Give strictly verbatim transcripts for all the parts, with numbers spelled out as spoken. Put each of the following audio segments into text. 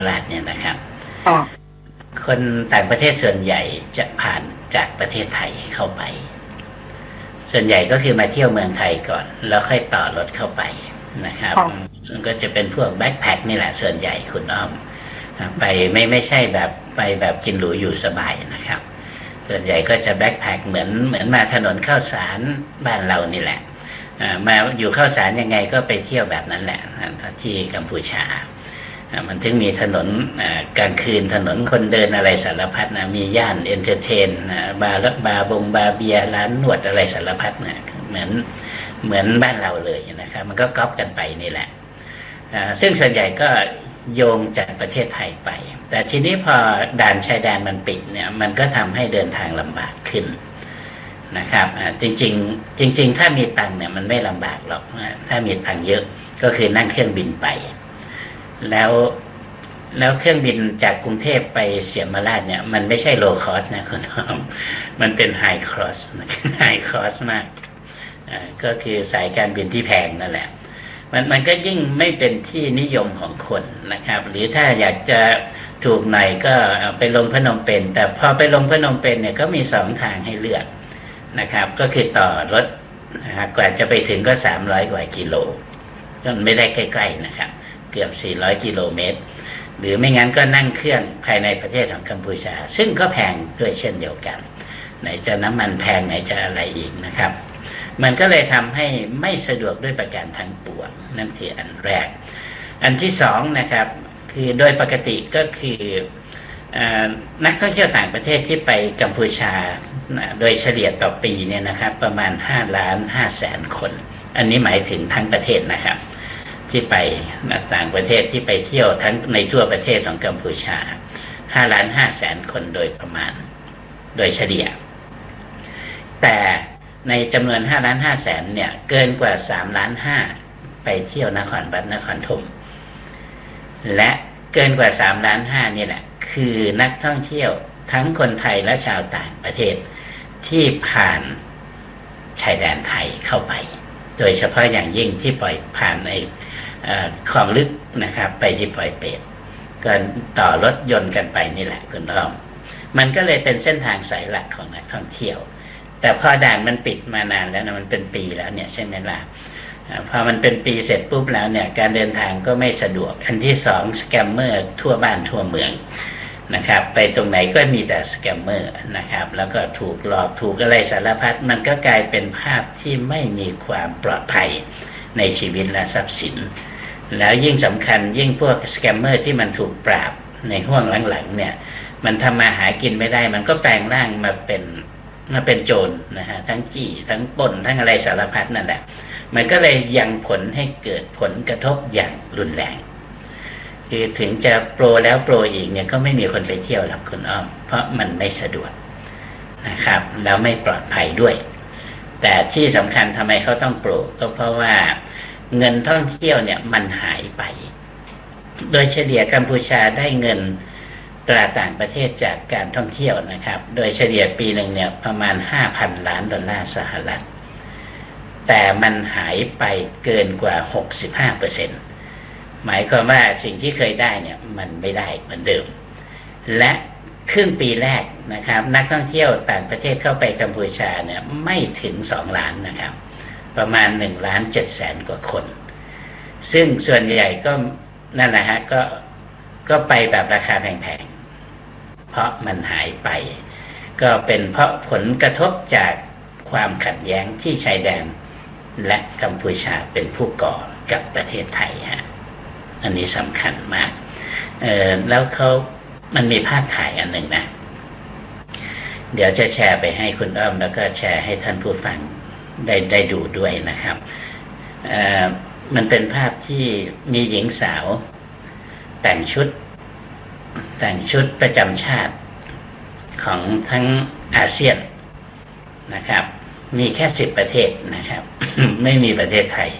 ราชเนี่ยนะครับคนต่างประเทศส่วนใหญ่จะผ่านจากประเทศไทยเข้าไปส่วนใหญ่ก็คือมาเที่ยวเมืองไทยก่อนแล้วค่อยต่อรถเข้าไปนะครับก็จะเป็นพวกแบ็คแพ็คนี่แหละส่วนใหญ่คุณอ้อมไปไม่ไม่ใช่แบบไปแบบกินหรูอยู่สบายนะครับส่วนใหญ่ก็จะแบ็คแพ็คเหมือนเหมือนมาถนนข้าวสารบ้านเรานี่แหละมาอยู่ข้าวสารยังไงก็ไปเที่ยวแบบนั้นแหละที่กัมพูชามันถึงมีถนนกลางคืนถนนคนเดินอะไรสารพัดนะมีย่านเอนเตอร์เทนบาร์บาร์บงบาร์เบียร้านนวดอะไรสารพัดนะเหมือนเหมือนบ้านเราเลยนะครับมันก็ก๊อปกันไปนี่แหละซึ่งส่วนใหญ่ก็โยงจากประเทศไทยไปแต่ทีนี้พอด่านชายแดนมันปิดเนี่ยมันก็ทำให้เดินทางลำบากขึ้นนะครับจริงๆจริงๆถ้ามีตังค์เนี่ยมันไม่ลำบากหรอกถ้ามีตังค์เยอะก็คือนั่งเครื่องบินไปแล้วแล้วเครื่องบินจากกรุงเทพไปเสียมราชเนี่ยมันไม่ใช่โลคอสนะคุณน้องมันเป็นไฮคอสไฮคอสมากอ่าก็คือสายการบินที่แพงนั่นแหละมันมันก็ยิ่งไม่เป็นที่นิยมของคนนะครับหรือถ้าอยากจะถูกหน่อยก็ไปลงพนมเปญแต่พอไปลงพนมเปญเนี่ยก็มีสองทางให้เลือกนะครับก็คือต่อรถนะฮะกว่าจะไปถึงก็สามร้อยกว่ากิโลก็ไม่ได้ใกล้ๆนะครับเกือบสี่ร้อยกิโลเมตรหรือไม่งั้นก็นั่งเครื่องภายในประเทศของกัมพูชาซึ่งก็แพงด้วยเช่นเดียวกันไหนจะน้ำมันแพงไหนจะอะไรอีกนะครับมันก็เลยทำให้ไม่สะดวกด้วยประการทั้งปวงนั่นคืออันแรกอันที่สองนะครับคือโดยปกติก็คือนักท่องเที่ยวต่างประเทศที่ไปกัมพูชาโดยเฉลี่ยต่อปีเนี่ยนะครับประมาณห้าล้านห้าแสนคนอันนี้หมายถึงทั้งประเทศนะครับที่ไปต่างประเทศที่ไปเที่ยวทั้งในทั่วประเทศของกัมพูชาห้าล้านห้าแสนคนโดยประมาณโดยเฉลี่ยแต่ในจำนวนห้าล้านห้าแสนเนี่ยเกินกว่าสามล้านห้าไปเที่ยวนครบัตรนครธมและเกินกว่าสามล้านห้านี่แหละคือนักท่องเที่ยวทั้งคนไทยและชาวต่างประเทศที่ผ่านชายแดนไทยเข้าไปโดยเฉพาะอย่างยิ่งที่ปล่อยผ่านในคลองลึกนะครับไปที่ปอยเปตก็ต่อรถยนต์กันไปนี่แหละคุณอ้อมมันก็เลยเป็นเส้นทางสายหลักของนักท่องเที่ยวแต่พอด่านมันปิดมานานแล้วนะมันเป็นปีแล้วเนี่ยใช่ไหมล่ะพอมันเป็นปีเสร็จปุ๊บแล้วเนี่ยการเดินทางก็ไม่สะดวกอันที่สองสแกมเมอร์ทั่วบ้านทั่วเมืองนะครับไปตรงไหนก็มีแต่สแกมเมอร์นะครับแล้วก็ถูกหลอกถูกอะไรสารพัดมันก็กลายเป็นภาพที่ไม่มีความปลอดภัยในชีวิตและทรัพย์สินแล้วยิ่งสำคัญยิ่งพวกสแกมเมอร์ที่มันถูกปราบในห่วงหลังๆเนี่ยมันทำมาหากินไม่ได้มันก็แปลงร่างมาเป็นมาเป็นโจรนะฮะทั้งจี้ทั้งปล้นทั้งอะไรสารพัดนั่นแหละมันก็เลยยังผลให้เกิดผลกระทบอย่างรุนแรงคือถึงจะโปรแล้วโปรอีกเนี่ยก็ไม่มีคนไปเที่ยวหรอกคุณอ้อมเพราะมันไม่สะดวกนะครับแล้วไม่ปลอดภัยด้วยแต่ที่สำคัญทำไมเขาต้องโปรก็เพราะว่าเงินท่องเที่ยวเนี่ยมันหายไปโดยเฉลี่ยกัมพูชาได้เงินตราต่างประเทศจากการท่องเที่ยวนะครับโดยเฉลี่ยปีหนึ่งเนี่ยประมาณ ห้าพัน ล้านดอลลาร์สหรัฐแต่มันหายไปเกินกว่า หกสิบห้าเปอร์เซ็นต์ หมายความว่าสิ่งที่เคยได้เนี่ยมันไม่ได้เหมือนเดิมและครึ่งปีแรกนะครับนักท่องเที่ยวต่างประเทศเข้าไปกัมพูชาเนี่ยไม่ถึงสองล้านนะครับประมาณหนึ่งล้านเจ็ดแสนกว่าคนซึ่งส่วนใหญ่ก็นั่นแหละฮะก็ก็ไปแบบราคาแพงๆเพราะมันหายไปก็เป็นเพราะผลกระทบจากความขัดแย้งที่ชายแดนและกัมพูชาเป็นผู้ก่อกับประเทศไทยฮะอันนี้สำคัญมากเออแล้วเขามันมีภาพถ่ายอันหนึ่งนะเดี๋ยวจะแชร์ไปให้คุณอ้อมแล้วก็แชร์ให้ท่านผู้ฟังได้ได้ดูด้วยนะครับมันเป็นภาพที่มีหญิงสาวแต่งชุดแต่งชุดประจำชาติของทั้งอาเซียนนะครับมีแค่สิบประเทศนะครับ ไม่มีประเทศไทย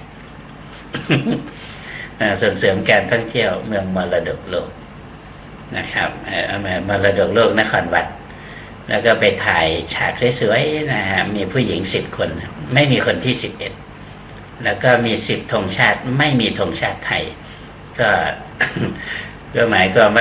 ส่งเสริมการท่องเที่ยวเมืองมรดกโลกนะครับมรดกโลกนครวัดแล้วก็ไปถ่ายฉากสวยๆนะฮะมีผู้หญิงสิบคนไม่มีคนที่สิบเอ็ดแล้วก็มีสิบธงชาติไม่มีธงชาติไทยก็ก็หมายความ